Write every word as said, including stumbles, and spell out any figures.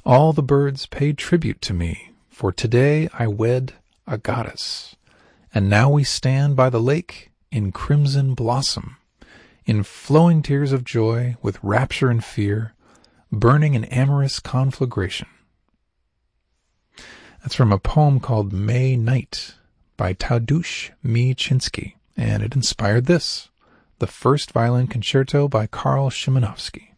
All the birds pay tribute to me, for today I wed a goddess. And now we stand by the lake in crimson blossom, in flowing tears of joy, with rapture and fear, burning in amorous conflagration. That's from a poem called May Night by Tadeusz Mieszkowski, and it inspired this, the first violin concerto by Karl Szymanowski.